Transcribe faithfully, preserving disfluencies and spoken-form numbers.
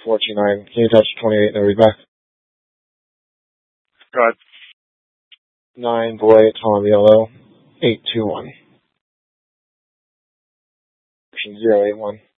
four two nine. Can you touch twenty-eight and I'll be back? Go ahead. nine, boy, Tom Yellow, eight two one. zero eight one.